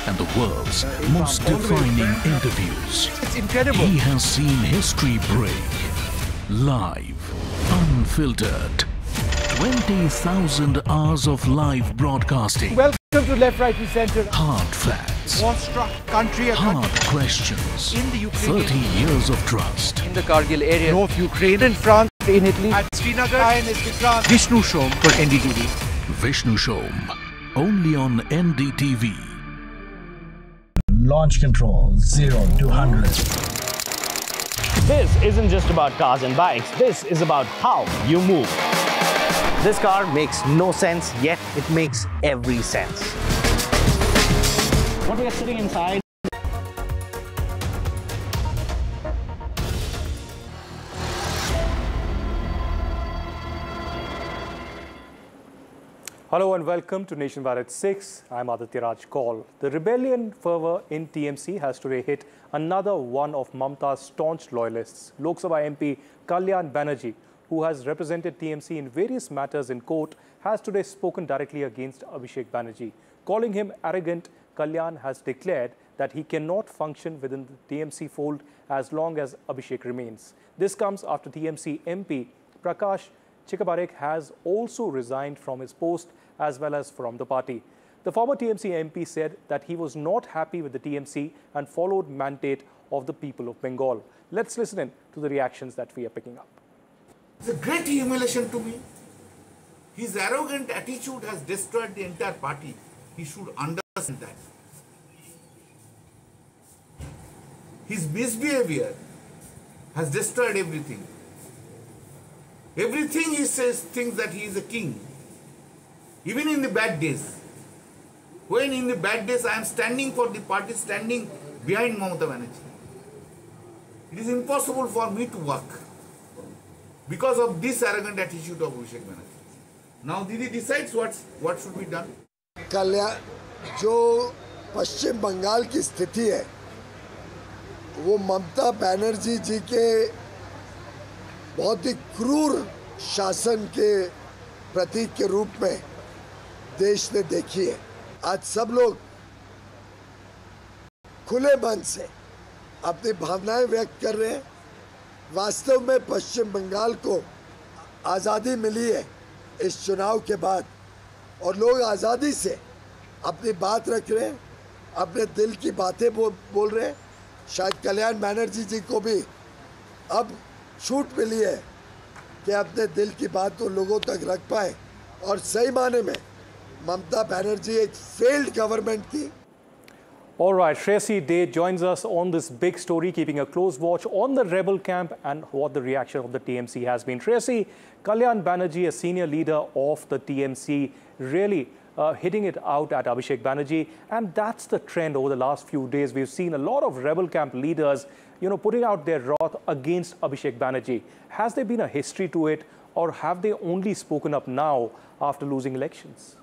and the world's most defining interviews. It's incredible. He has seen history break. Live, unfiltered. 20,000 hours of live broadcasting. Welcome to Left, Right and Centre. Hard facts. War-struck country. Hard questions. In the Ukraine. 30 years of trust. In the Kargil area. North Ukraine. In France. In Italy. At Srinagar. France. Vishnu Shom for NDTV. Vishnu Shom. Only on NDTV. Launch control 0 to 100. This isn't just about cars and bikes. This is about how you move. This car makes no sense, yet it makes every sense. What we are sitting inside. Hello and welcome to Nationwide at 6. I'm Aditya Raj Kaul. The rebellion fervor in TMC has today hit another one of Mamta's staunch loyalists, Lok Sabha MP Kalyan Banerjee, who has represented TMC in various matters in court, has today spoken directly against Abhishek Banerjee. Calling him arrogant, Kalyan has declared that he cannot function within the TMC fold as long as Abhishek remains. This comes after TMC MP Prakash Chikabarek has also resigned from his post as well as from the party. The former TMC MP said that he was not happy with the TMC and followed mandate of the people of Bengal. Let's listen in to the reactions that we are picking up. It's a great humiliation to me. His arrogant attitude has destroyed the entire party. He should understand that. His misbehavior has destroyed everything. Everything he says thinks that he is a king. Even in the bad days. When in the bad days I am standing for the party, standing behind Mamata Banerjee. It is impossible for me to work because of this arrogant attitude of Abhishek Banerjee. Now Didi decides what should be done. कल्याण जो पश्चिम बंगाल की स्थिति है वो ममता बनर्जी जी के बहुत ही क्रूर शासन के प्रतीक के रूप में देश ने देखी है। आज सब लोग खुले मन से अपनी भावनाएं व्यक्त कर रहे हैं। वास्तव में पश्चिम बंगाल को आज़ादी मिली है इस चुनाव के बाद और लोग आज़ादी से अपनी बात रख रहे हैं, अपने दिल की बातें बोल रहे हैं। शायद कल्याण बनर्जी जी को भी अब छूट मिली है कि अपने दिल की बात तो लोगों तक रख पाए और सही माने में ममता बनर्जी एक फेल्ड गवर्नमेंट थी। All right, Shreyasi Dey joins us on this big story, keeping a close watch on the rebel camp and what the reaction of the TMC has been. Shreyasi, Kalyan Banerjee, a senior leader of the TMC, really hitting it out at Abhishek Banerjee, and that's the trend over the last few days. We've seen a lot of rebel camp leaders, putting out their wrath against Abhishek Banerjee. Has there been a history to it, or have they only spoken up now after losing elections?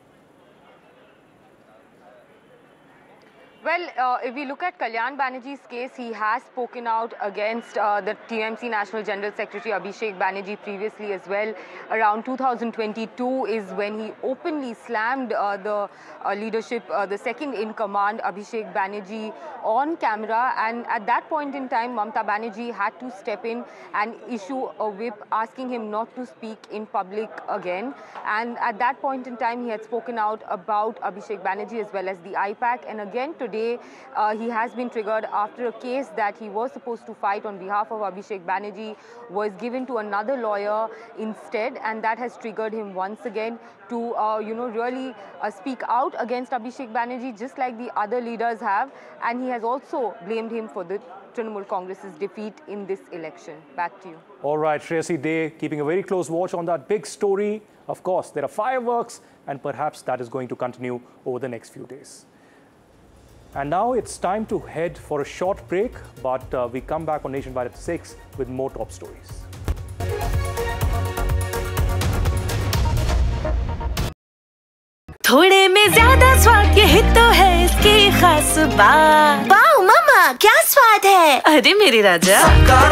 Well, if we look at Kalyan Banerjee's case, he has spoken out against the TMC National General Secretary Abhishek Banerjee previously as well. Around 2022 is when he openly slammed the leadership, the second in command, Abhishek Banerjee, on camera. And at that point in time, Mamata Banerjee had to step in and issue a whip asking him not to speak in public again. And at that point in time, he had spoken out about Abhishek Banerjee as well as the IPAC. And again, today, he has been triggered after a case that he was supposed to fight on behalf of Abhishek Banerjee was given to another lawyer instead, and that has triggered him once again to, really speak out against Abhishek Banerjee, just like the other leaders have. And he has also blamed him for the Trinamool Congress's defeat in this election. Back to you. All right, Shreyasi Dey, keeping a very close watch on that big story. Of course, there are fireworks, and perhaps that is going to continue over the next few days. And now it's time to head for a short break, but we come back on Nationwide at 6 with more top stories. थोड़े में ज्यादा स्वाद यही तो है इसकी खास बात। वाओ मम्मा, क्या स्वाद है। अरे मेरे राजा।